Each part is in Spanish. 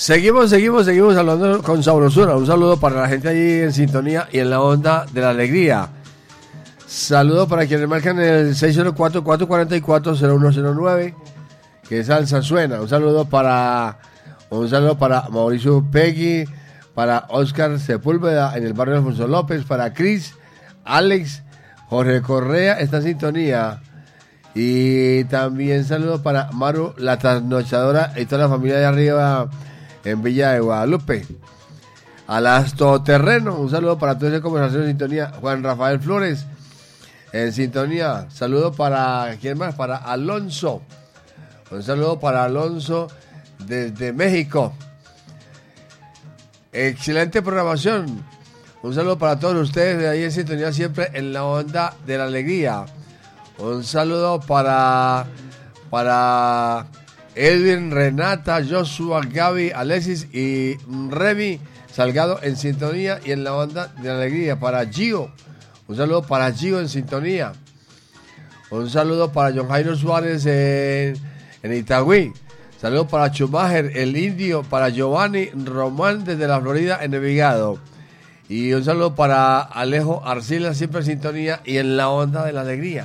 Seguimos hablando con sabrosura. Un saludo para la gente allí en sintonía y en la onda de la alegría. Saludo para quienes marcan el 604-444-0109, que salsa suena. Un saludo para Mauricio Peggy, para Oscar Sepúlveda en el barrio Alfonso López, para Cris, Alex, Jorge Correa está en sintonía. Y también saludo para Maru, la trasnochadora, y toda la familia de arriba en Villa de Guadalupe. Alas Todoterreno, un saludo para toda esa conversación en sintonía. Juan Rafael Flores en sintonía. Saludo para, ¿quién más? Para Alonso. Un saludo para Alonso desde México. Excelente programación. Un saludo para todos ustedes de ahí en sintonía, siempre en la onda de la alegría. Un saludo para Edwin, Renata, Joshua, Gaby, Alexis y Remy Salgado en sintonía y en la onda de la alegría. Para Gio, un saludo para Gio en sintonía. Un saludo para John Jairo Suárez en Itagüí. Saludo para Schumacher, el indio, para Giovanni Román desde la Florida en Envigado. Y un saludo para Alejo Arcila, siempre en sintonía y en la onda de la alegría.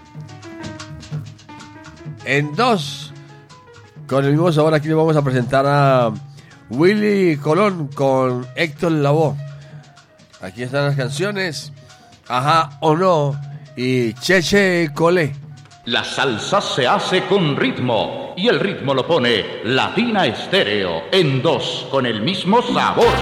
En 2, con el mismo sabor, aquí le vamos a presentar a Willy Colón con Héctor Lavoe. Aquí están las canciones Ajá o No y Cheche Colé. La salsa se hace con ritmo y el ritmo lo pone Latina Estéreo en 2 con el mismo sabor.